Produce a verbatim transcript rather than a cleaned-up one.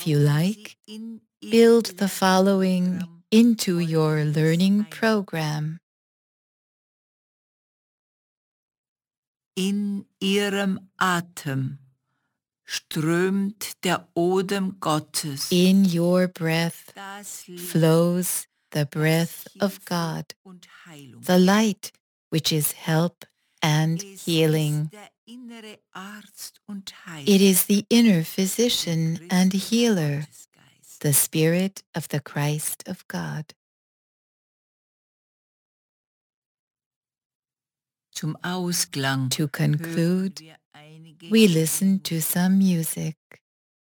If you like, build the following into your learning program. In ihrem Atem strömt der Odem Gottes. In your breath flows the breath of God, the light which is help and healing. It is the inner physician and healer, the Spirit of the Christ of God. Zum Ausklang To conclude, we listen to some music.